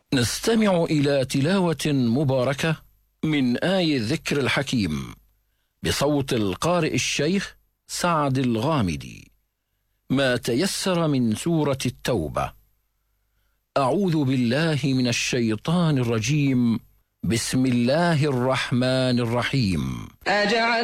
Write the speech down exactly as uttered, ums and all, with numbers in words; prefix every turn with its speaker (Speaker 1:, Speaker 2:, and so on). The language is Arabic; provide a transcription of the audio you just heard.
Speaker 1: نستمع إلى تلاوة مباركة من آي الذكر الحكيم بصوت القارئ الشيخ سعد الغامدي، ما تيسر من سورة التوبة. أعوذ بالله من الشيطان الرجيم. بسم الله الرحمن الرحيم.
Speaker 2: أجعل